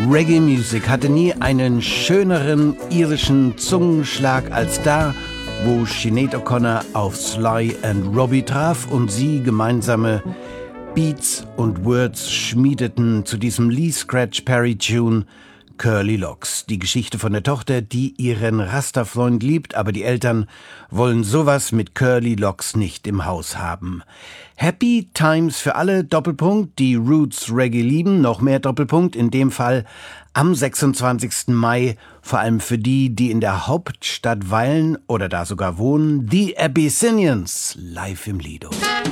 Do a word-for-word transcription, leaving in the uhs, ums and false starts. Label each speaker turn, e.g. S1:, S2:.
S1: Reggae Music hatte nie einen schöneren irischen Zungenschlag als da, wo Sinead O'Connor auf Sly and Robbie traf und sie gemeinsame Beats und Words schmiedeten zu diesem Lee Scratch Perry Tune Curly Locks. Die Geschichte von der Tochter, die ihren Rasta-Freund liebt, aber die Eltern wollen sowas mit Curly Locks nicht im Haus haben. Happy Times für alle, Doppelpunkt, die Roots Reggae lieben, noch mehr Doppelpunkt, in dem Fall am sechsundzwanzigsten Mai, vor allem für die, die in der Hauptstadt weilen oder da sogar wohnen, The Abyssinians, live im Lido.